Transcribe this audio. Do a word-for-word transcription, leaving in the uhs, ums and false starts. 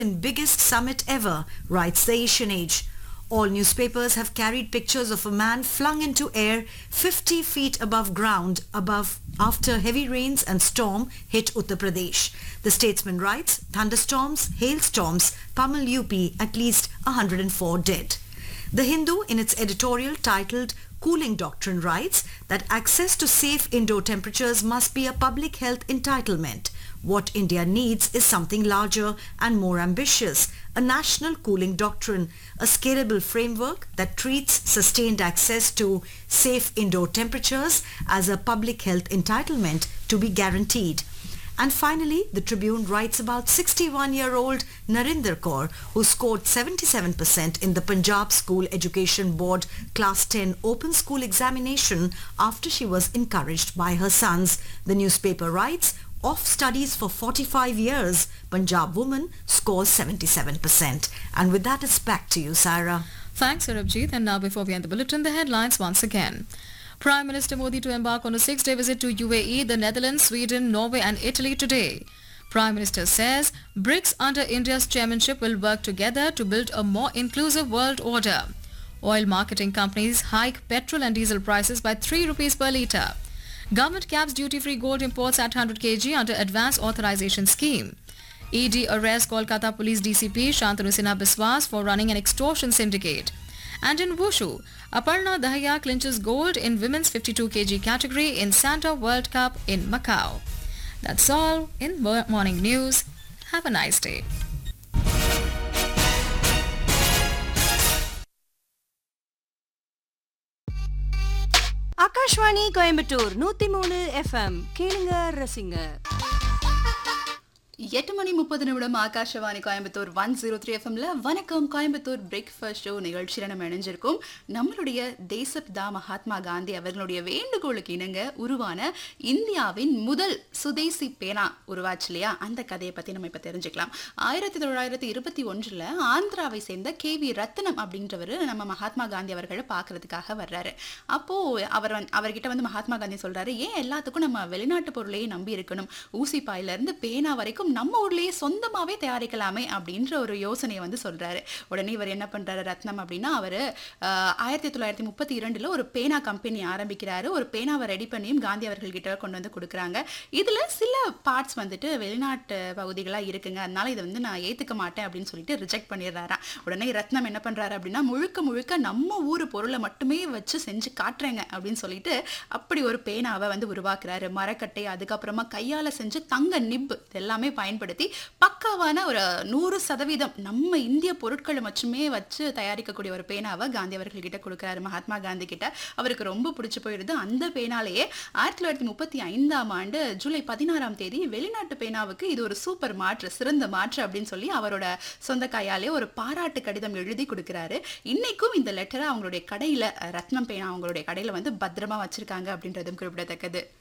biggest summit ever, writes the Asian Age. All newspapers have carried pictures of a man flung into air fifty feet above ground above after heavy rains and storm hit Uttar Pradesh. The Statesman writes, thunderstorms, hailstorms, pummel U P, at least one hundred four dead. The Hindu, in its editorial titled Cooling Doctrine, writes that access to safe indoor temperatures must be a public health entitlement. What India needs is something larger and more ambitious, a national cooling doctrine, a scalable framework that treats sustained access to safe indoor temperatures as a public health entitlement to be guaranteed. And finally, the Tribune writes about sixty-one-year-old Narinder Kaur, who scored seventy-seven percent in the Punjab School Education Board Class ten Open School Examination after she was encouraged by her sons. The newspaper writes, off studies for forty-five years, Punjab woman scores seventy-seven percent. And with that, it's back to you, Saira. Thanks, Sarabjit. And now, before we end the bulletin, the headlines once again. Prime Minister Modi to embark on a six-day visit to U A E, the Netherlands, Sweden, Norway and Italy today. Prime Minister says BRICS under India's chairmanship will work together to build a more inclusive world order. Oil marketing companies hike petrol and diesel prices by three rupees per litre. Government caps duty-free gold imports at one hundred kilograms under Advance Authorization Scheme. E D arrests Kolkata Police D C P Shantanu Sinha Biswas for running an extortion syndicate. And in Wushu, Aparna Dahya clinches gold in women's fifty-two kilograms category in Santa World Cup in Macau. That's all in Morning News. Have a nice day. Akashvani Coimbatore நூத்தி மூணு FM கேளுங்க ரசிங்க. எட்டு மணி முப்பது நிமிடம் Akashvani Coimbatore one zero three எஃப்எம்ல வணக்கம் Coimbatore breakfast show நிகழ்ச்சியில நம்ம இணைஞ்சிருக்கோம். நம்மளுடைய தேசப்பிதா மகாத்மா காந்தி அவர்களுடைய வேண்டுகோளுக்கு இணங்க உருவான இந்தியாவின் முதல் சுதேசி பேனா உருவாச்சு இல்லையா, அந்த கதையை பத்தி நம்ம இப்ப தெரிஞ்சுக்கலாம். ஆயிரத்தி தொள்ளாயிரத்தி இருபத்தி ஒன்றுல ஆந்திராவை சேர்ந்த கே வி ரத்னம் அப்படின்றவர் நம்ம மகாத்மா காந்தி அவர்களை பாக்குறதுக்காக வர்றாரு. அப்போ அவர் அவர்கிட்ட வந்து மகாத்மா காந்தி சொல்றாரு, ஏன் எல்லாத்துக்கும் நம்ம வெளிநாட்டு பொருளையே நம்பி இருக்கணும், ஊசி பாயில இருந்து பேனா வரைக்கும் நம்ம ஊர்லயே சொந்தமாவே தயாரிக்கலாமே அப்படின்ற ஒரு யோசனையை வந்து சொல்றாரு. உடனே இவர் என்ன பண்றாரு ரத்னம் அப்படின்னா, அவரு ஆயிரத்தி தொள்ளாயிரத்தி முப்பத்தி இரண்டுல ஒரு பேனா கம்பெனி ஆரம்பிக்கிறாரு. ஒரு பேனாவை ரெடி பண்ணியும் காந்தி அவர்கள் கிட்ட கொண்டு வந்து கொடுக்குறாங்க. இதுல சில பார்ட்ஸ் வந்துட்டு வெளிநாட்டு பகுதிகளா இருக்குங்க, அதனால இதை வந்து நான் ஏத்துக்க மாட்டேன் அப்படின்னு சொல்லிட்டு ரிஜெக்ட் பண்ணிடுறாராம். உடனே ரத்னம் என்ன பண்றாரு அப்படின்னா, முழுக்க முழுக்க நம்ம ஊர் பொருளை மட்டுமே வச்சு செஞ்சு காட்டுறேங்க அப்படின்னு சொல்லிட்டு அப்படி ஒரு பேனாவை வந்து உருவாக்குறாரு. மரக்கட்டை, அதுக்கப்புறமா கையால செஞ்சு தங்க நிப் எல்லாமே பயன்படுத்தி பக்காவான ஒரு நூறு சதவீதம் நம்ம இந்திய பொருட்களை மட்டுமே வச்சு தயாரிக்கக்கூடிய ஒரு பேனாவை காந்தி அவர்கள் கிட்ட கொடுக்கிறாரு மகாத்மா காந்தி கிட்ட. அவருக்கு ரொம்ப பிடிச்சு போயிடுது. அந்த பேனாலேயே ஆயிரத்தி தொள்ளாயிரத்தி முப்பத்தி ஐந்தாம் ஆண்டு ஜூலை பதினாறாம் தேதி வெளிநாட்டு பேனாவுக்கு இது ஒரு சூப்பர் மாற்று, சிறந்த மாற்று அப்படின்னு சொல்லி அவரோட சொந்த கையாலே ஒரு பாராட்டு கடிதம் எழுதி கொடுக்கிறாரு. இன்னைக்கும் இந்த லெட்டரை அவங்களுடைய கடையில, ரத்னம் பேனா அவங்களுடைய கடையில வந்து பத்திரமா வச்சிருக்காங்க அப்படின்றதும் குறிப்பிடத்தக்கது.